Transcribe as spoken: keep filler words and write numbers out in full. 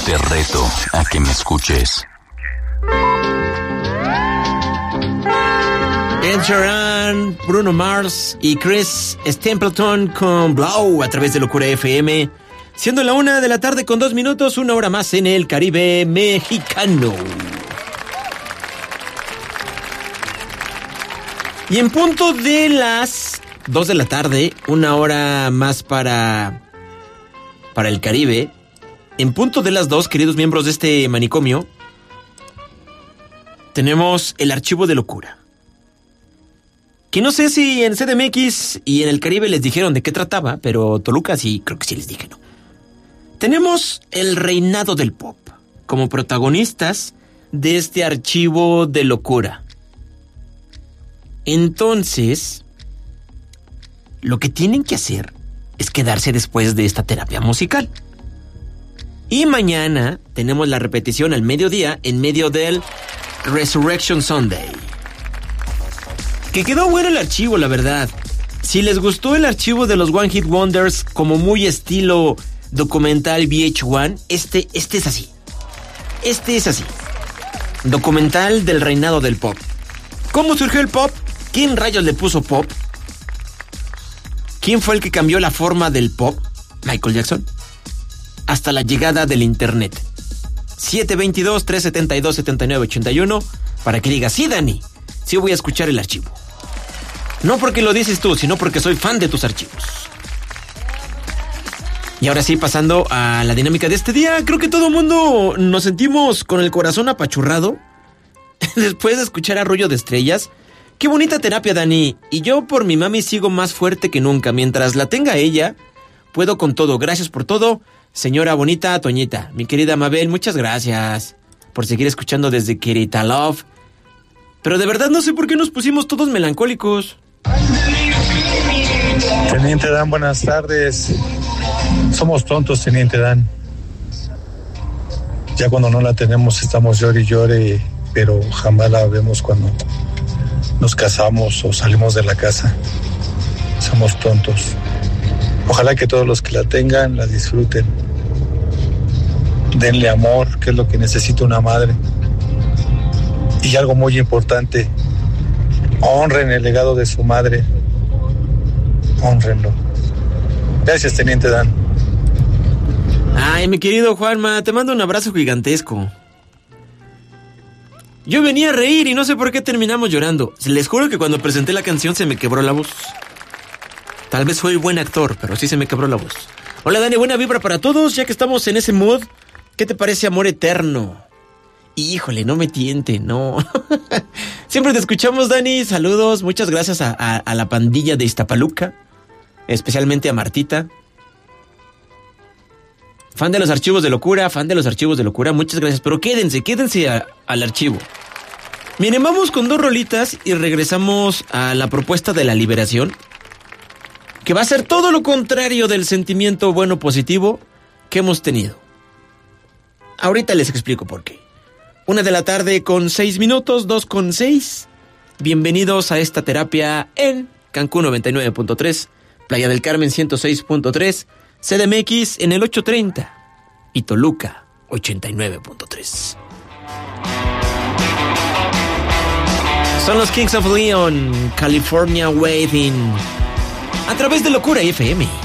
Te reto a que me escuches. Ed Sheeran, Bruno Mars y Chris Stapleton con Blow a través de Locura F M. Siendo la una de la tarde con dos minutos, una hora más en el Caribe mexicano. Y en punto de las dos de la tarde, una hora más para, para el Caribe. En punto de las dos, queridos miembros de este manicomio, tenemos el archivo de locura. Que no sé si en C D M X y en el Caribe les dijeron de qué trataba, pero Toluca sí, creo que sí les dije, ¿no? Tenemos el reinado del pop como protagonistas de este archivo de locura. Entonces, lo que tienen que hacer es quedarse después de esta terapia musical. Y mañana tenemos la repetición al mediodía en medio del Resurrection Sunday. Que quedó bueno el archivo, la verdad. Si les gustó el archivo de los One Hit Wonders como muy estilo documental V H uno, este, este es así. Este es así. Documental del reinado del pop. ¿Cómo surgió el pop? ¿Quién rayos le puso pop? ¿Quién fue el que cambió la forma del pop? Michael Jackson. Hasta la llegada del internet. siete dos dos, tres siete dos, siete nueve ocho uno para que digas, sí, Dani, sí voy a escuchar el archivo. No porque lo dices tú, sino porque soy fan de tus archivos. Y ahora sí, pasando a la dinámica de este día, creo que todo el mundo nos sentimos con el corazón apachurrado después de escuchar Arroyo de Estrellas. Qué bonita terapia, Dani. Y yo por mi mami sigo más fuerte que nunca. Mientras la tenga ella, puedo con todo. Gracias por todo, señora bonita Toñita. Mi querida Mabel, muchas gracias por seguir escuchando desde Querita Love. Pero de verdad no sé por qué nos pusimos todos melancólicos. Teniente Dan, buenas tardes. Somos tontos, Teniente Dan. Ya cuando no la tenemos estamos llore y llore, pero jamás la vemos cuando nos casamos o salimos de la casa. Somos tontos. Ojalá que todos los que la tengan la disfruten. Denle amor, que es lo que necesita una madre. Y algo muy importante, honren el legado de su madre. Honrenlo. Gracias, Teniente Dan. Ay, mi querido Juanma, te mando un abrazo gigantesco. Yo venía a reír y no sé por qué terminamos llorando. Les juro que cuando presenté la canción se me quebró la voz. Tal vez soy buen actor, pero sí se me quebró la voz. Hola, Dani, buena vibra para todos, ya que estamos en ese mood. ¿Qué te parece Amor Eterno? Híjole, no me tiente, no. Siempre te escuchamos, Dani. Saludos, muchas gracias a, a, a la pandilla de Iztapaluca, especialmente a Martita. Fan de los archivos de locura, fan de los archivos de locura, muchas gracias. Pero quédense, quédense a, al archivo. Miren, vamos con dos rolitas y regresamos a la propuesta de la liberación, que va a ser todo lo contrario del sentimiento bueno positivo que hemos tenido. Ahorita les explico por qué. Una de la tarde con seis minutos, dos con seis. Bienvenidos a esta terapia en Cancún noventa y nueve punto tres, Playa del Carmen ciento seis punto tres, C D M X en el ochocientos treinta y Toluca ochenta y nueve punto tres. Son los Kings of Leon, California Waiting, a través de Locura F M.